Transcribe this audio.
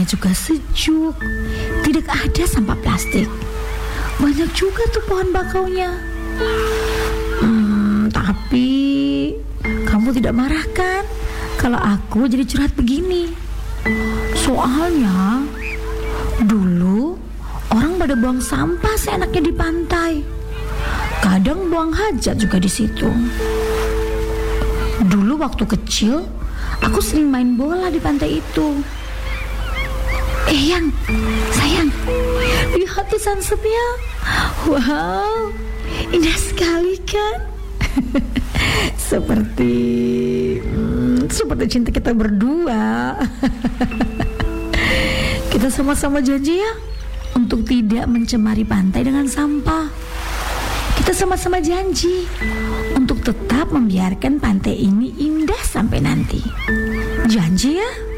juga sejuk. Tidak ada sampah plastik. Banyak juga tuh pohon bakaunya. Tapi kamu tidak marah kan kalau aku jadi curhat begini? Soalnya dulu orang pada buang sampah seenaknya di pantai. Kadang buang hajat juga di situ. Dulu waktu kecil, aku sering main bola di pantai itu. Yang, sayang, lihat tuh sunsetnya. Wow, indah sekali kan? Seperti cinta kita berdua. Kita sama-sama janji ya untuk tidak mencemari pantai dengan sampah. Kita sama-sama janji untuk tetap membiarkan pantai ini indah sampai nanti. Janji ya?